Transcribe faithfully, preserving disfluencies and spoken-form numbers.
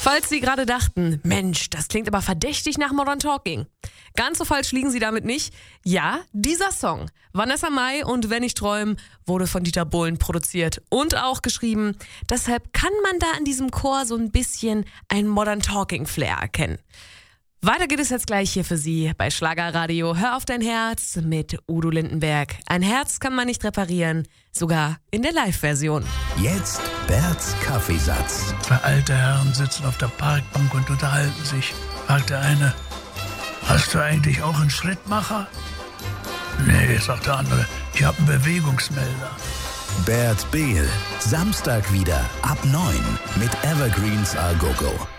Falls Sie gerade dachten, Mensch, das klingt aber verdächtig nach Modern Talking. Ganz so falsch liegen Sie damit nicht. Ja, dieser Song, Vanessa Mai und Wenn ich träum, wurde von Dieter Bohlen produziert und auch geschrieben. Deshalb kann man da in diesem Chor so ein bisschen ein Modern Talking Flair erkennen. Weiter geht es jetzt gleich hier für Sie bei Schlagerradio. Hör auf dein Herz mit Udo Lindenberg. Ein Herz kann man nicht reparieren, sogar in der Live-Version. Jetzt Berts Kaffeesatz. Zwei alte Herren sitzen auf der Parkbank und unterhalten sich. Fragt der eine, hast du eigentlich auch einen Schrittmacher? Nee, sagt der andere, ich habe einen Bewegungsmelder. Bert Behl, Samstag wieder ab neun mit Evergreens A Go Go.